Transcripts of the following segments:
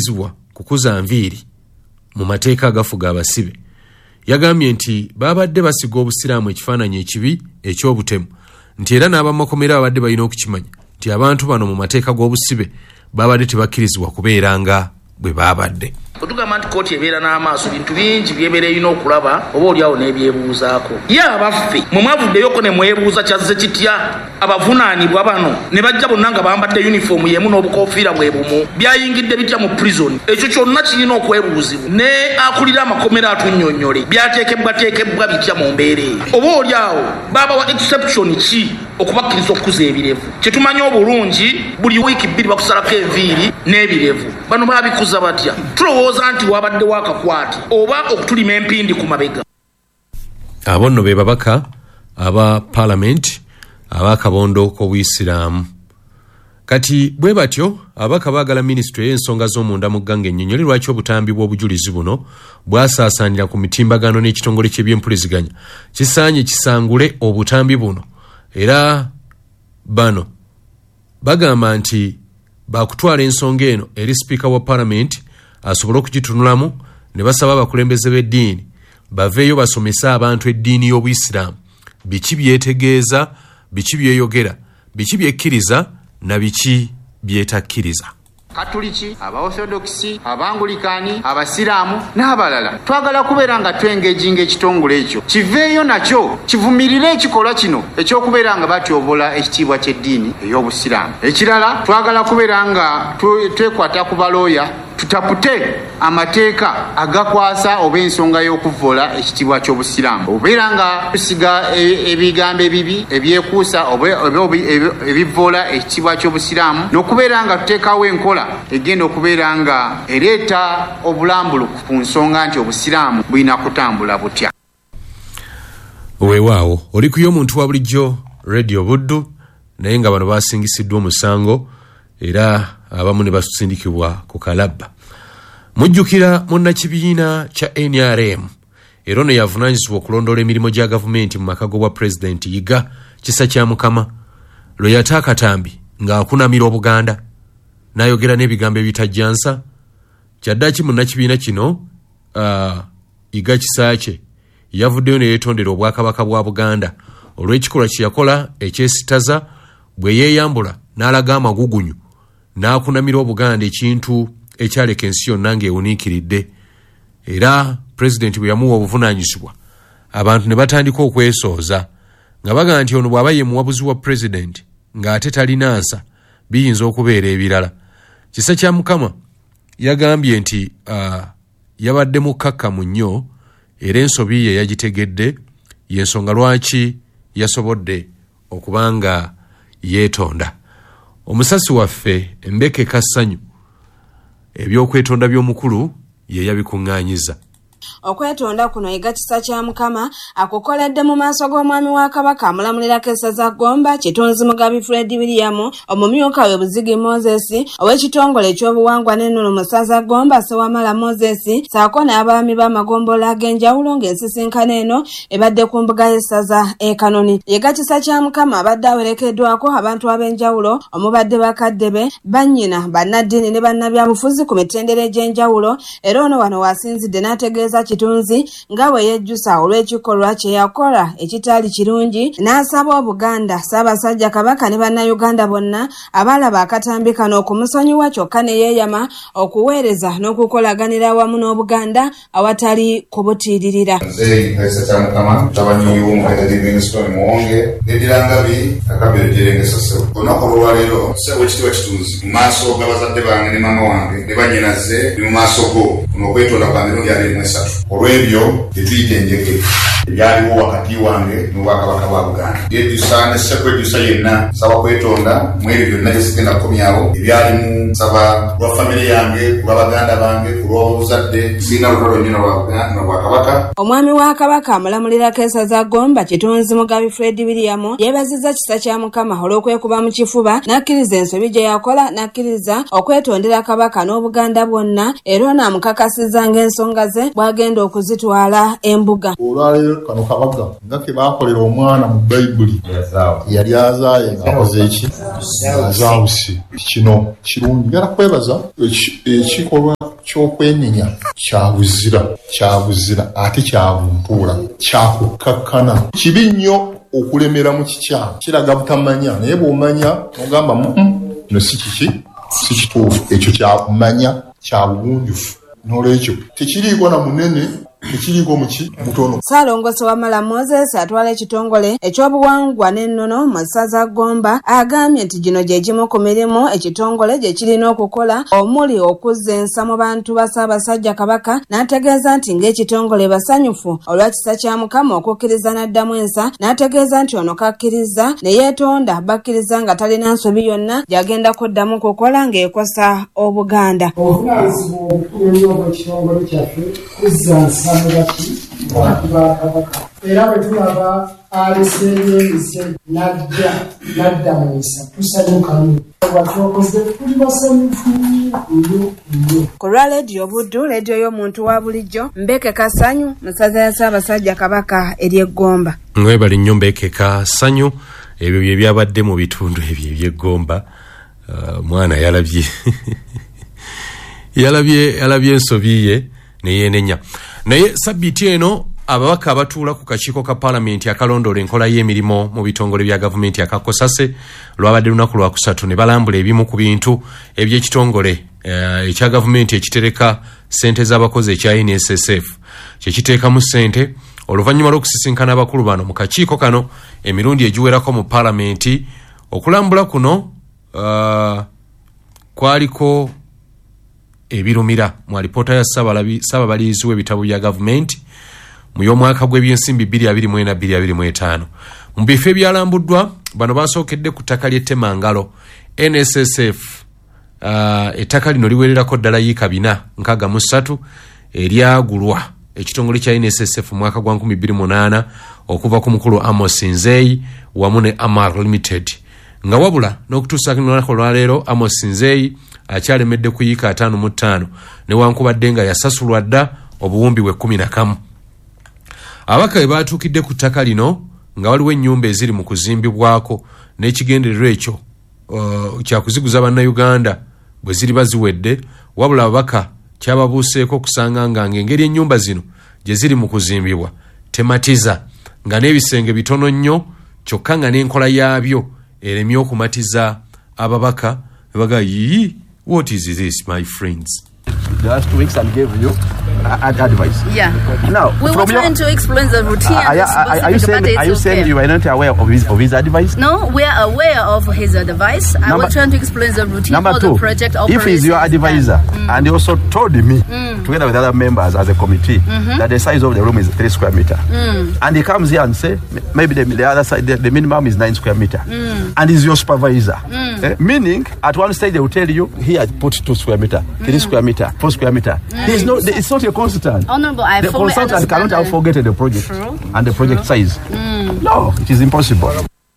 bakkirizibwa kukuza nviiri mu mateeka agafuga abasibe. Yagambye nti babadde basiga obusiraamu ekifaananyi ekibi eky'obutemu, nti era n'abamakomera babadde balina okukimanya nti abantu bano mu mateeka g'obusibe babadde tebakkirizibwa kubeera nga bwe babadde. Otugamba nti kooti ebeera n'amaaso bintu bingi byebeera erina okulaba oba oliawo n'ebyebuuzaako. Ye abaffe mwe mwavuddeyoko ne mwebuuza kyazze kitya abavunaanibwa bano ne bajja bonna nga bambadde yunifoomu y'emu n'obukoofiira bwe bumu byayingidde bitya mu prison? Ekyo kyonna kirina okwebuuzibwa. Ne akulira amakomera atunnyonnyole byateekebbwateekebbwa bitya mu mbeera eyo? Oba oliawo baabawa exception ki okubakkiriza okukuza ebirevu? Kyetumanyi obulungi buli wiiki 2 bakusalako enviiri n'ebirevu. Bano baabikuza batya? Tulowooza nti wabadde wakakwati oba okutulima empindi ku mabega. Abo nno be babaka aba parliament abakabondo k'Obuyisiraamu. Kati bwe batyo abaka baagala ministry y'ensonga z'omunda mu gganga ennyonnyole lwaki obutambi bw'obujulizi buno bwasaasaanira ku mitimbagano n'ekitongole ky'ebyempuliziganya kisaanye kisangule obutambi buno, era bano bagamba nti bakutwala ensonga eno eri sipiika wa parliament asobole okugitunulamu ne basaba abakulembeze b'eddiini baveeyo basomese abantu eddiini y'Obuyisiraamu, biki byetegeeza, biki byeyogera, biki byekkiriza na biki byetakkiriza. Katuliki, Abaorthodoksi, Abangulikaani, Abasiraamu n'abalala twagala kubeera nga twengejinga ekitongole ekyo kiveeyo nakyo kivumirire ekikolwa kino ekyokubeera nga batyobola ekitiibwa ky'eddiini ey'Obusiraamu. Ekirala twagala kubeera nga twekwata ku balooya tutapute amateeka agakwasa oba ensonga y'okuvoola ekitiibwa ky'Obusiraamu, obeera nga tusiga ebigambo ebibi ebyekuusa oba ebivoola ekitiibwa ky'Obusiraamu, n'okubeera nga tuteekawo enkola egenda okubeera nga ereeta obulambulukufu ku nsonga nti Obusiraamu bulina kutambula butya. Weewaawo oli kuyo omuntu wa bulijjo Radio Buddu, naye nga bano basingisiddwa omusango era abamu ne basindikibwa ku kalabba. Mujjukira munnakibiina kya NRM era ono yavunaanyizibwa okulondoola emirimu gya gavumenti mu maka g'obwa pulezidenti Yiga Kisa kya Mukama lwe yata akatambi ng'akunamira Obuganda n'ayogera n'ebigambo ebitajjansa. Kyaddaki munnakibiina kino Yiga Kisa kye yavuddeyo ne yeetondera Obwakabaka bwa Buganda olw'ekikolwa kye yakola ekyesitaza bwe yeeyambula n'alaga amagugunyu n'akunamira Obuganda, ekintu ekyaleka ensi yonna ng'ewuniikiridde. Era pulezidenti bwe yamuwa obuvunaanyizibwa abantu ne batandika okwesooza nga bagamba nti ono bw'aba ye muwabuzi wa pulezidenti ng'ate talina nsa biyinza okubeera ebirala. Kisa kya Mukama yagambye nti yabadde mukkakkamu nnyo era ensobi ye yagitegedde, y'ensonga lwaki yasobodde okuba nga yeetonda. Omusasi waffe Mbeke Kassanyu ebyokwetonda by'omukulu ye yabikuŋŋaanyiza. Okwetonda kuno Yiga Kisa kya Mukama akukoledde mu maaso g'omwami wa Kabaka amulamulirako essaza Gomba Kitunzi Mugabi Fred William, omumyuka we Buzigi Moses ow'ekitongole eky'obuwangwa n'ennono mu ssaza Gomba Sewamala Moses, saako n'abaami b'amagombola ag'enjawulo ng'ensisinkano eno ebadde ku mbuga y'essaza Kanoni. Yiga Kisa kya Mukama abadde awerekeddwako abantu ab'enjawulo omubadde bakadde be, bannyina, bannaddiini ne bannabyabufuzi ku mitendera egy'enjawulo, era ono wano wasinzidde n'ategeeza Kitunzi nga bwe yejjusa olw'ekikolwa kye yakola ekitaali kirungi, n'asaba Obuganda, Ssaabasajja Kabaka ne bannayuganda bonna abalaba akatambi kano okumusonyiwa, kyokka ne yeeyama okuweereza n'okukolaganira awamu n'Obuganda awatali kubutiiririra. Nze Kisa kya Mukama tabanyi w'omukazi Livingstone Muwonge Edirangabi akabere gyerengesase olunaku olwaleero ssebo ekitiibwa Kitunzi mu maaso g'abazadde bange ne maama wange ne bannyinaze ne mu maaso go n'okwetonda kwa mirundi 23 olw'ebyo tetuyitendeke ebyaliwo wakati wange n'Obwakabaka bwa Buganda. Yejjusa ne ssekwejjusa yenna nsaba kwetonda mu ebyo byonna gye sigenda kukomyawo ebyalimu, nsaba lwa famire yange, ku lw'Abaganda bange, ku lw'obuzadde, sirina lutalo nnyo n'Obwakabaka. Omwami wa Kabaka amulamulirako essaza Gomba Kitunzi Mugabi Fred William yeebazizza Kisa kya Mukama olw'okwekuba mu kifuba n'akkiriza ensobi gye yakola, n'akkiriza okwetondera Kabaka n'Obuganda bwonna, era n'amukakasizza ng'ensonga ze bw'agenda okuzitwala embuga. Olwaleero kano kabaga nga ke bakolera omwana mu Bayibuli yali azaaye ng'akoze eki azawusi kino kirungi era kwebaza ekikolwa ky'okwenenya kyabuzira ate kyavumpuula kyakukakkana kibi nnyo okulemera mu kikyamu kiraga butamanya naye bw'omanya ogamba no si kituufu ekyo kyakumanya kya bugunjufu n'olwekyo tekiriiko na munene tekiriiko mutono. Ssaalongozi Wamala Moses atwala ekitongole ekyobuwangwa n'ennono mu ssaza Gomba agambye nti gino gye gimu ku mirimu ekitongole gye kirina okukola omuli okuzza ensa mu bantu ba Ssaabasajja Kabaka n'ategeeza nti ng'ekitongole basanyufu olwa kisa kya Mukama okukkiriza n'addamu ensa n'ategeeza nti ono kakkiriza ne yeetonda bakkiriza nga talina nsobi yonna gy'agenda kuddamu kukola ng'ekosa Obuganda. Obuvunaanyizibwa obukulu ennyo bw'ekitongole kyaffe kuzza nsa Kabaki era bwe tulaba aleseeyo emise n'adda mu nsa tusanyuka nnyo watwokoze tuli basanyufu nnyo. Ku lwa leediyo Buddu, leediyo y'omuntu wa bulijjo, Mbekeka Ssanyu mu ssaza ya Ssaabasajja Kabaka ery'Egomba. Mwebale nnyo Mbekeka Ssanyu, ebyo bye byabadde mu bitundu ebyo eby'Egomba. Mwana yalabye yalabye ensobi ye neyeenenya. Naye sabbiiti eno ababaka abatuula ku kakiiko ka Paalamenti akalondoola enkola y'emirimu mu bitongole bya gavumenti akakosase lwabadde lunaku lwakusatu ne balambula ebimu ku bintu eby'ekitongole ekya gavumenti ekitereka ssente z'abakozi ekya NSSF kye kiteekamu ssente oluvannyuma lw'okusisinkana abakulu bano mu kakiiko kano emirundi egiwerako mu Paalamenti. Okulambula kuno kwaliko ebirumira mu alipoota ya Ssaababalirizi w'ebitabo bya gavumenti mu y'omwaka gw'ebyensimbi 2024-2025. Mu bifo ebyalambuddwa bano basookedde ku ttaka ly'Ettemangalo NSSF. Ettaka lino liwererako ddala yiika 463 eryagulwa ekitongole kya NSSF mu mwaka gwa 2008 okuva ku mukulu Amos Nzeyi wamu ne Amar Limited, nga wabula n'okutuusa lunaku lwaleero Amos Nzeyi akyalemedde ku yiika 55 newankubadde nga yasasulwa dda obuwumbi bwe 11. Abaka baatuukidde ku ttaka lino nga waliwo ennyumba eziri mu kuzimbibwako n'ekigendererwa ekyo kyakuziguza bannayuganda bwe ziri baziwedde, wabula ababaka kyababuuseeko okusanga nga ng'engeri ennyumba zino gye ziri mu kuzimbibwa tematiza, nga n'ebisenge bitono nnyo kyokka nga n'enkola yaabyo eremye okumatiza ababaka baga yii. What is this, my friends? The last 2 weeks I gave you advice. Yeah. Now, we were trying to explain the routine. Are you saying you are not aware of his advice? No, we are aware of his advice. I was trying to explain the routine of the project operations. If he's your advisor, and he also told me, together with other members as a committee, that the size of the room is 3 square meters. And he comes here and say, maybe the other side, the minimum is 9 square meters. And he's your supervisor. Meaning, at one stage they will tell you, here put 2 square meters, 3 square meters, 4 square meters. It's not a consultant. Honorable, I the fully consultant understand. cannot forget the project. True. And the project size. No, it is impossible.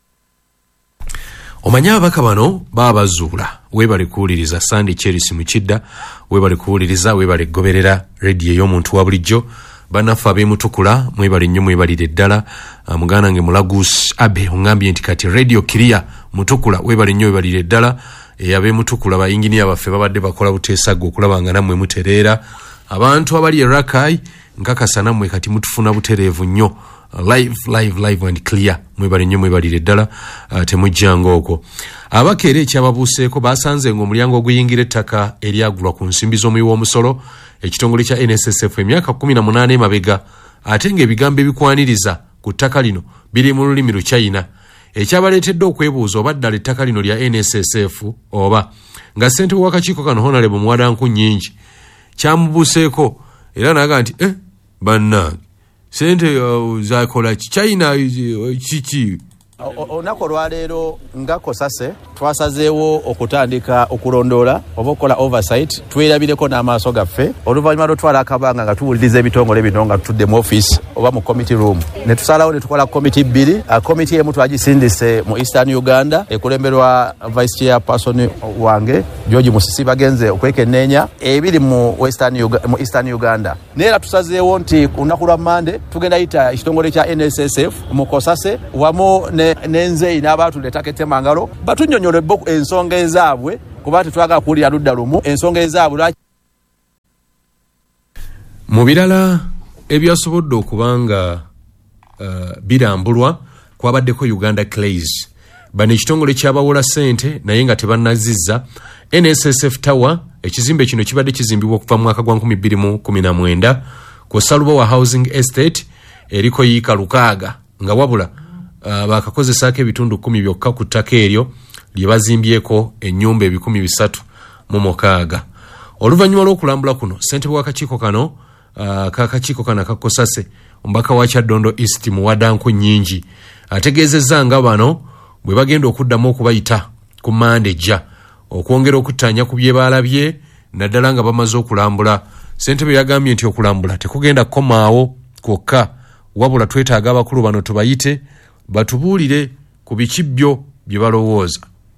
Omanya ababaka bano baabazuula. Weebale kuwuliriza Sandy Cheris Mukidda, weebale kuwuliriza, weebale goberera radio y'omuntu wa bulijjo. Bannaffe ab'emutukula mwebale nnyo, mwebalire ddala. Muganda nge Mulagus Abe ongambye nti kati radio Kiria mutukula weebale nnyo, weebalire ddala. Ab'emutukula bayinginiya baffe babadde bakola buteesaga okulaba nga nammwe mutereera. Abantu abali Rakai nkakasa nammwe kati mutufuna butereevu nnyo. Live and clear. Mwebale nnyo, mwebalire ddala, temujjanga okwo. Abakeera ekyababuuseeko basanze ng'omulyango oguyingira ettaka eryagulwa ku nsimbi z'omuwi w'omusolo ekitongole kya NSSF emyaka 18 emabega, ate ng'ebigambo ebikwaniriza ku ttaka lino biri mu lulimi Luchina. Ekyabaleetedde okwebuuza oba ddala ettaka lino lya NSSF oba nga ssente w'akakiiko kano Honorable Muwadanku Nnyingi kyamubuuseeko era naga nti bannange ssente zakola China kiki Onako lwaleero nga Kosase twasazeewo okutandika okulondoola oba okukola oversight twelabireko n'amaaso gaffe oluvannyuma lwotwala akabanga nga tuwuliriza ebitongole bino nga tutudde mu office oba mu committee room ne tusalawo ne tukola committee bbiri. Committee emu twagisindise mu Eastern Uganda ekulemberwa vice chairperson wange George Musisi bagenze okwekenneenya ebiri mu Eastern Uganda. Neera tusazeewo nti olunaku lwa Monday tugenda yita ekitongole kya NSSF mu Kosase wamu n'enzeeyi n'abaatuleetako ettemangalo batunnyonnyola ensonga ezaabwe kuba tetwagala kuwulira ludda lumu ensonga ezaabwe. Mu birala ebyasobodde okubanga birambulwa kwabaddeko Uganda Clays. Bano ekitongole kyabawola ssente naye nga tebannazizza. NSSF Tower ekizimbe kino kibadde kizimbibwa okuva mu mwaka gwa 2019 ku Salubowa Housing Estate eriko yiika 600 nga wabula bakakozesaako ebitundu 10 byokka ku ttaka eryo lye bazimbyeko ennyumba 306. Oluvannyuma lw'okulambula kuno ssentebe w'akakiiko kano kakakiiko kana kakosase omubaka wa Kyaddondo East mu Wadanku Nnyingi ategeezezza nga bano bwe bagenda okuddamu okubayita ku Monday ejja okwongera okuttaanya ku bye baalabye naddala nga bamaze okulambula. Ssentebe yagambye nti okulambula tekugenda kukomaawo kwokka wabula twetaaga abakulu bano tubayite batubuulire ku biki byo bye balowooza.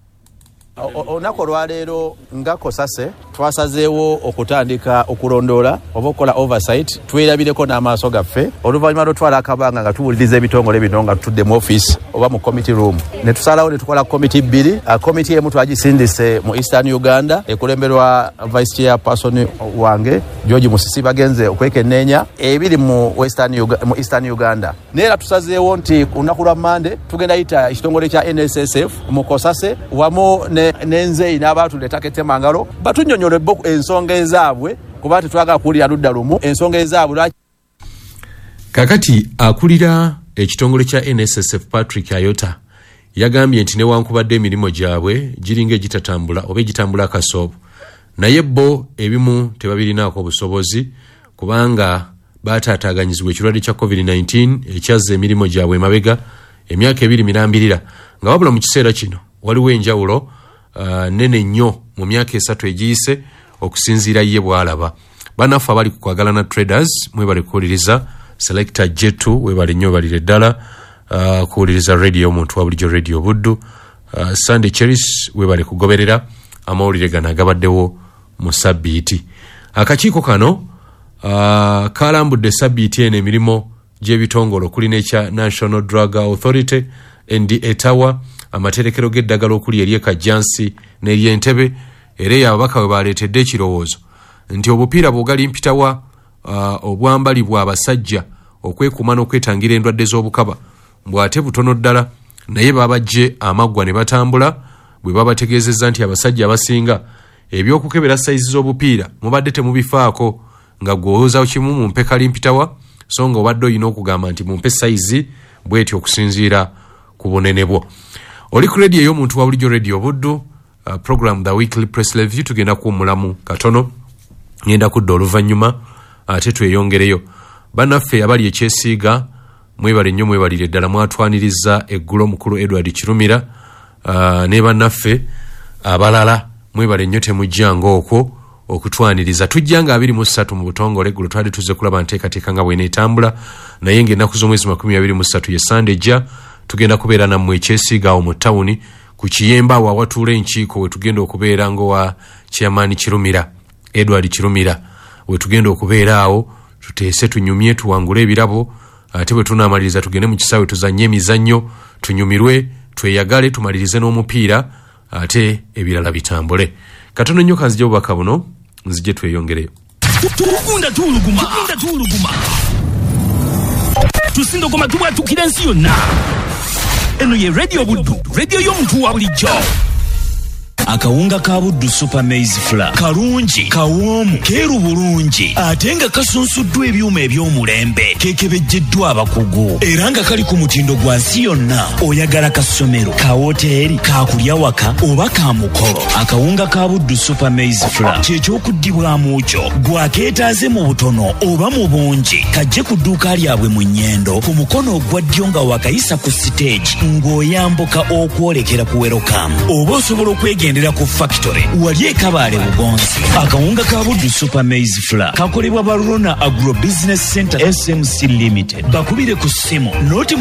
Onako lwaleero nga Kosase twasazeewo okutandika okulondoola oba okukola oversight twelabireko n'amaaso gaffe oluvannyuma lwotwala akabanga nga tuwuliriza ebitongole bino nga tutudde mu office oba mu committee room ne tusalawo ne tukola committee bbiri. Committee emu twagisindise mu Eastern Uganda ekulemberwa vice chairperson wange George Musisi bagenze okwekenneenya ebiri mu Eastern Uganda. Neera tusazeewo nti olunaku lwa Monday tugenda yita ekitongole kya NSSF mu Kosase wamu n'enzeeyi n'abaatuleetako ettemangalo batunnyonnyola ensonga ezaabwe kuba tetwagala kuwulira ludda lumu ensonga ezaabwe. Kakati akulira ekitongole kya NSSF Patrick Ayota yagambye nti newankubadde emirimu gyabwe giringa egitatambula oba egitambula akasoobo naye bo ebimu tebabirinaako obusobozi kubanga baataataaganyizibwa ekirwadde kya COVID-19 ekyazza emirimu gyabwe emabega emyaka 2 mirambirira nga wabula mu kiseera kino waliwo enjawulo nene nnyo mu myaka 3 egiyise okusinziira ye bw'alaba. Bannaffe abali ku kwagalana traders mwe bali kuwuliriza Selector J2 we bali nnyo balire ddala kuwuliriza radio omuntu wa bulijjo Radio Buddu. Sunday Cheris we bali kugoberera amawulire gano agabaddewo mu sabbiiti. Akakiiko kano kalambudde sabbiiti eno emirimu gy'ebitongole okuli n'ekya National Drug Authority NDA Tower amaterekero g'eddagala okuli eri Kajjansi n'ery'Entebbe era ababaka we baleetedde ekirowoozo nti obupiira bw'ogali mpitawa obwambali bw'abasajja okwekuuma n'okwetangira endwadde z'obukaba bw'ate butono ddala naye babajje amaggwa ne batambula bwe babategeezezza nti abasajja abasinga ebyokukebera sayizi z'obupiira mubadde temubifaako nga gw'owooza kimu mu mpe kali mpitawa so nga obadde olina okugamba nti mumpe sayizi bw'etyo okusinziira ku bunene bwo. Oli ku radio ey'omuntu wa bulijjo Radio Buddu, program The Weekly Press Review tugenda kuwummulamu katono ngenda kudda oluvannyuma ate tweyongereyo. Bannaffe abali ekyesiiga mwebale nnyo mwebalire ddala mwatwaniriza eggulo mukulu Edward Kirumira ne bannaffe abalala mwebale nnyo temujjanga okwo okutwaniriza. Tujjanga 23 mu butongole eggulo twali tuzze kulaba nteekateeka nga bw'eneetambula naye ng'ennaku z'omwezi 23 ye Sunday ejja tugenda kubeera nammwe ekyesiiga awo mu tawuni ku Kiyemba awo awatuula enkiiko we tugenda okubeera ng'owa Chairman Kirumira Edward Kirumira we tugenda okubeera awo tuteese tunyumye tuwangule ebirabo ate bwe tunaamaliriza tugende mu kisaawe tuzannye emizannyo tunyumirwe tweyagale tumalirize n'omupiira ate ebirala bitambule. Katono nnyo kanzija obubaka buno nzije tweyongereyo. Tuluguma tusindogoma tubwatukira ensi yonna eno ye Radio Buddu, radio y'omuntu wa bulijjo. akawunga ka Buddu Super Maize Flour kalungi kawoomu keeru bulungi ate nga kasunsuddwa ebyuma eby'omulembe keekebejjeddwa abakugu era nga kali ku mutindo gwa nsi yonna oyagala ka ssomero ka woteeri ka kulya waka oba ka mukolo akawunga ka Buddu Super Maize Flour kyekyokuddibwamu kyo gwakeetaaze mu butono oba mu bungi kajje ku dduuka lyabwe mu Nnyendo ku mukono ogwa ddyo nga wakayisa ku stage ng'oyambuka okwolekera ku Welcome oba osobola okwegendera ku factory wali e Kabale Bugonzi. Akawunga ka Buddu Super Maize Flour kakolebwa ba Rona Agro Business Center SMC Limited. Bakubire ku ssimu noti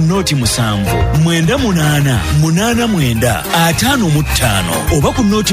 7 oba ku noti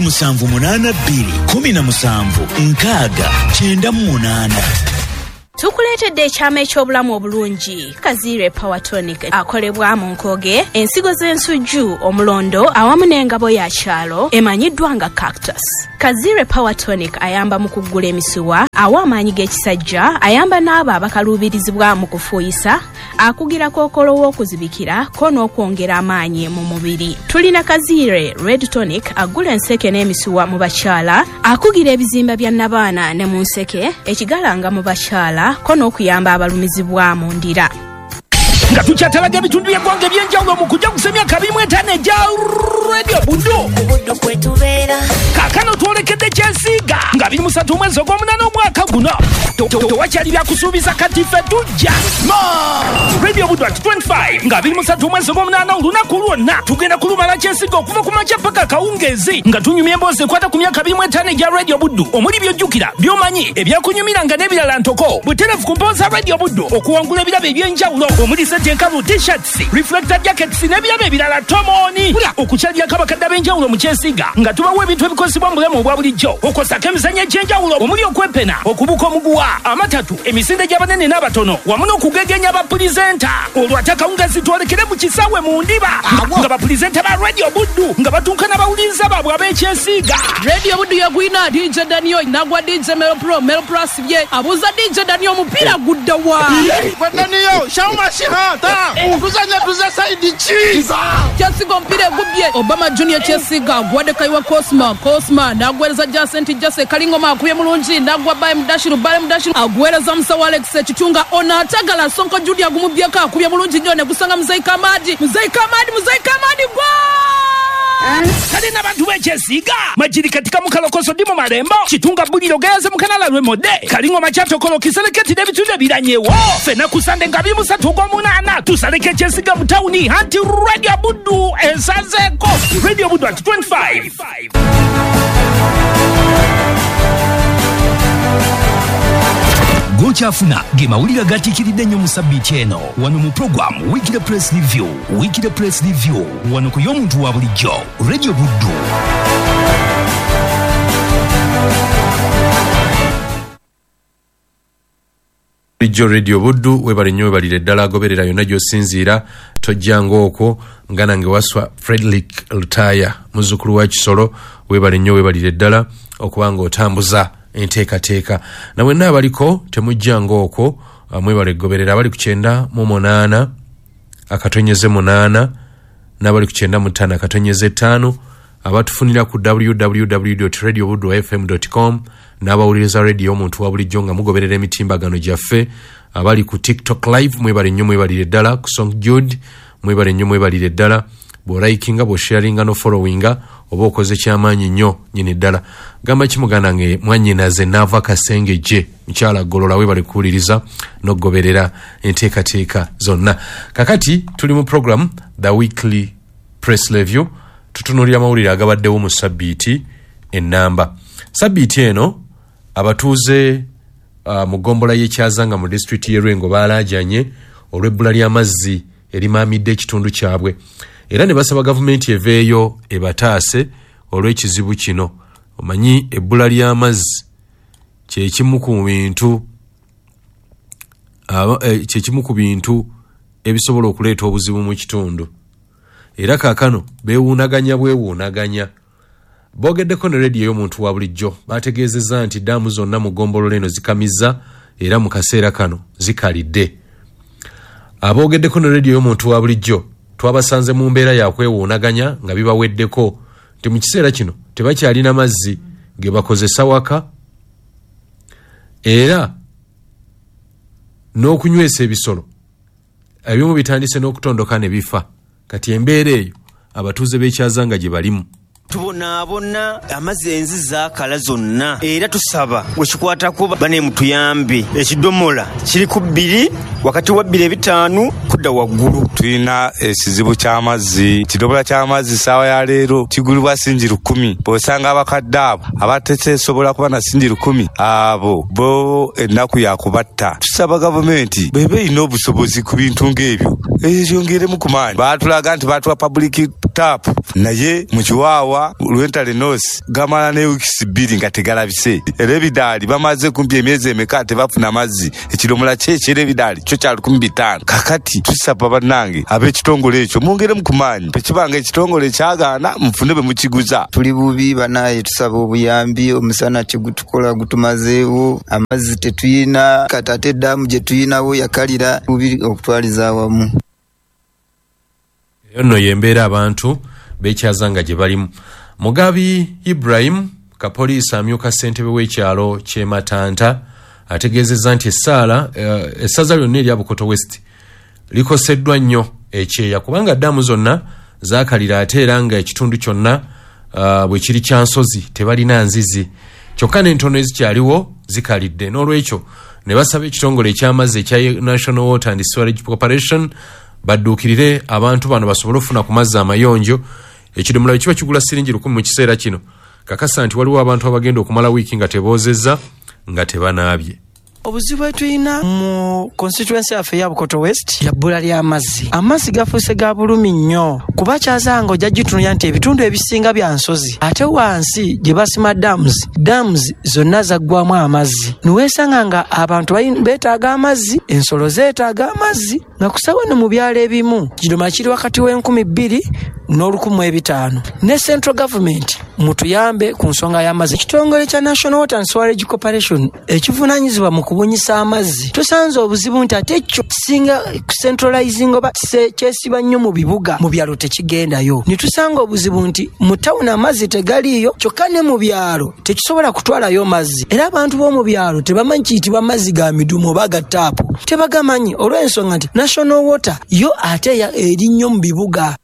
78217 Tukuleetedde ekyama eky'obulamu obulungi Kazire Power Tonic akolebwa mu Nkoge ensigo z'ensujju omulondo awamu n'engabo ya kyalo emanyiddwa nga Cactus. Kazire Power Tonic ayamba mu kuggula emisiwa awa amaanyi g'ekisajja ayamba n'abo abakaluubirizibwa mu kufuuyisa akugira kookolo w'okuzibikira ko n'okwongera amaanyi mu mubiri. Tulina Kazire Red Tonic agula enseke n'emisiwa mu bakyala akugira ebizimba bya nabaana ne mu nseke ekigalanga mu bakyala ko n'okuyamba abalumizibwa mu ndira. Nga tukyatalaga ebitundu by'eggwanga eby'enjawulo mu kujja kusemya 25 ejja Radio Buddu kwetubeera kaakano twolekedde Kyesiiga nga 23 mwezi ogw'omunaana omwaka guno tewakyali byakusuubiza kati ffe tujja Radio Buddu at 25 nga 23 mwezi ogw'omunaana olunaku lwonna tugenda kulumala Kyesiiga okuva ku makya paka kawungeezi nga tunyumya emboozi ekwata ku myaka 25 ejja Radio Buddu omuli by'ojjukira by'omanyi ebyakunyumiranga n'ebirala ntoko butereevu ku mboozi Radio Buddu okuwangula ebirabo eby'enjawulo omuli enkalu t-shirts reflector jackets n'ebirabo ebirala tomoni okukyalya kabakadde ab'enjawulo mu Kyesiiga nga tubawa ebintu ebikozesebwa mu bulamu obwa bulijjo okosako emizannyo egy'enjawulo omuli okwepena okubuka omuguwa amatatu emisinde gy'abanene n'abatono wamu n'okugegenya abapulizenta olwo ate akawungeezi twolekere mu kisaawe mu ndiba nga bapulizenta ba Radio Buddu nga batuuka n'abawuliriza baabwe ab'ekyesiiga. Radio Buddu yagwina DJ Daniel nagwa DJ Melpro asibye abuuza DJ Daniel omupiira gudda wa Daniel shawmashiha kuzanya tuza saidi chiza Kyesiiga omupiira egubye Obama Junior Kyesiiga gwadde kaiwa Cosma nagwereza Jacent Jase Kalingoma akubye mulungi nagwa Baye Mudashiru agwereza Musawa Alex ekitunga ono atagala Sonko Judy agumubyeko akubye mulungi nnyo ne gusanga Muzaika Madi gwa kale n'abantu b'Ekyesiiga majiri katika mukalokoso ndi mu malembo kitunga buliro geyaze mu kanala lw'emode Kalingoma kyatokolo kiseleketi n'ebitundu ebiranyewo fena kusande nga 23 tusaleke Ekyesiiga mu tawuni anti Radio Buddu esazeeko Radio Buddu at 25. Gokyafuna ge mawulire gatikiridde nnyo mu sabbiiti eno wano mu program Weekly Press Review wano ku y'omuntu wa bulijjo Radio Buddu. Radio Buddu webale nnyo webalire ddala agoberera yonna gy'osinziira tojjanga okwo nga nange waswa Frederick Lutaya muzzukulu wa Kisolo webale nnyo webalire ddala okuba ng'otambuza enteekateeka na mwenna abaliko temujjanga okwo mwebale goberera abali ku 9 akatonyeze 8 n'abali ku 9 akatonyeze 5 abatufunira ku www.radiobuddu.fm.com n'abawuliriza radio omuntu wa bulijjo nga mugoberera emitimbagano gyaffe abali ku TikTok live mwebale nnyo mwebalire ddala ku Song Jude mwebale nnyo mwebalire ddala bw'olikinga bw'osharinga no followinga oba okoze kyamaanyi nnyo nyini ddala gamba kimuganda nge mwannyinaze naava Kasengejje mukyala Golola webale kuwuliriza n'ogoberera enteekateeka zonna. Kakati tuli mu program The Weekly Press Review tutunuulira amawulire agabaddewo mu sabbiiti ennamba. Sabbiiti eno abatuuze mu gombola y'ekyazanga mu district y'e Lwengo baalaajanye olw'ebbula ly'amazzi erimaamidde ekitundu kyabwe era ne basaba gavumenti eveeyo ebataase olw'ekizibu kino. Omanyi ebbula ly'amazzi kyekimu ku bintu ebisobola okuleeta obuzibu mu kitundu era kaakano beewuunaganya boogeddeko ne rediyo y'omuntu wa bulijjo bategeezezza nti ddaamu zonna mu ggombolola eno zikamizza era mu kaseera kano zikalidde. Aboogeddeko ne rediyo y'omuntu wa bulijjo twabasanze mu mbeera ya kwewuunaganya nga bibaweddeko nti mu kiseera kino tebakyalina mazzi ge bakozesa waka era n'okunywesa ebisolo ebimu bitandise n'okutondoka ne bifa kati embeera eyo abatuuze b'ekyazanga gye balimu tubonaabona amazzi enzi zaakala zonna era tusaba wekikwatako bane mutuyambe ekidomola kiri ku 2 wakati wa 2.5 kudda waggulu. Tulina ekizibu ky'amazzi, kidomola ky'amazzi saawa ya leero kigulibwa singi 10. Bw'osanga abakadde abo abateesobola kuba na singi 10 abo bo ennaku yakubatta. Tusaba gavumenti bw'eba erina obusobozi ku bintu ng'ebyo eryongeremu ku maanyi. Baatulaga nti baatuwa public tap naye mu kiwaawa lwentale nosi gamala ne wiikisi 2 nga tegalabise. Era ebidaali bamaze kumpi emyezi emeka tebafuna mazzi. Ekidomola ky'ekyera ebidaali kyo kya 15. Kakati tusaba bannange ab'ekitongole ekyo mwongeremu ku maanyi. Tekibanga ekitongole kyagaana mufune bwe mukiguza. Tuli bubi banaye tusaba obuyambi omusana kigutukola gutumazeewo amazzi tetuyina katate eddamu gye tuyinawo yakalira bubi okutwaliza awamu. Eyo nno yembeera abantu b'ekyazanga gye balimu. Mugabi Ibrahim kapoliisi amyuka ssentebe w'ekyalo ky'e Matanta ategeezezza nti essaza lyonna erya Bukoto West likoseddwa nnyo ekyeya kubanga ddamu zonna zaakalira ate era nga ekitundu kyonna bwe kiri kya nsozi tebalina nzizi kyokka n'entono ezikyaliwo zikalidde. N'olwekyo ne basaba ekitongole eky'amazzi ekya National Water and Sewerage Corporation badduukirire abantu bano basobole okufuna ku mazzi amayonjo. Ekidomola kiba kigula siringi 10 mu kiseera kino. Kakasa nti waliwo abantu abagenda okumala wiiki nga teboozezza nga tebanaabye. Obuzibu tulina mu constituency yaffe ya Bukoto West ya bbula ly'amazzi. Amazzi gafuuse ga bulumi nnyo kuba kyazanga ojja gitunulira nti ebitundu ebisinga bya nsozi ate wansi gye basima dams zonna zaggwamu amazzi. Niweesanga nga abantu beetaaga amazzi, ensolo zeetaaga amazzi nga kusawa ne mu byalo ebimu kidomola kiri wakati w'2,000 n'1,500. Ne central government mutuyambe ku nsonga y'amazzi. Ekitongole kya National Water and Sewerage Corporation ekivunaanyizibwa mu kubunyisa amazzi tusanze obuzibu nti ate ekyo singa centralizing oba kyesiba nnyo mu bibuga mu byalo tekigendayo. Nitusanga obuzibu nti mu tawuni amazzi tegaliiyo kyokka ne mu byalo tekisobola kutwalayo mazzi era abantu b'omu byalo tebamanyi kiyitibwa mazzi ga midumu oba ga taapu tebagamanyi olw'ensonga nti National Water yo ate eri nnyo mu bibuga.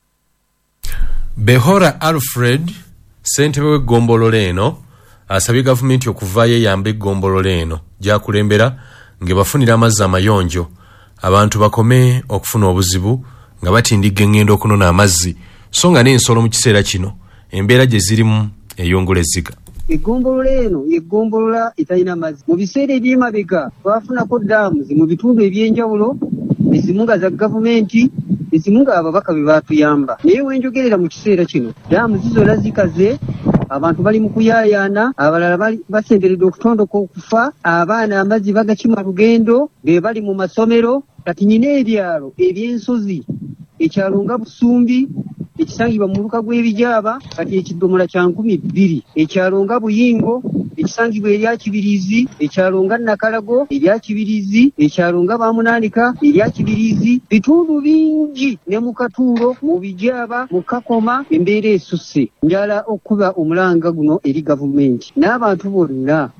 Behora Alfred ssentebe w'eggombolola eno asabye gavumenti okuvaayo eyamba eggombolola eno gyakulembera ng'ebafunira amazzi amayonjo abantu bakome okufuna obuzibu nga batindiga engendo okunona amazzi so nga n'ensolo mu kiseera kino embeera gye zirimu eyongula ezziga. Eggombolola eno yeggombolola etalina mazzi. Mu biseera eby'emabega twafunako dams mu bitundu eby'enjawulo ezimu nga za gavumenti ezimu nga ababaka be baatuyamba naye wenjogerera mu kiseera kino dams zonna zikaze abantu bali mu kuyaayaana abalala bali basemberedde okutondoka okufa abaana amazzi bagakima lugendo be bali mu masomero kati nyina ebyalo eby'ensozi ekyalo nga Busumbi ekisangibwa mu muluka gw'Ebijaaba kati ekidomola kya 2,000 ekyalo nga Buyingo ekisangibwa erya Kibirizi ekyalo nga Nakalago erya Kibirizi ekyalo nga Bamunaanika erya Kibirizi bitundu bingi ne mu Katuulo mu Bijaaba mu Kakoma embeera esusse njala okuba omulanga guno eri gavumenti n'abantu bonna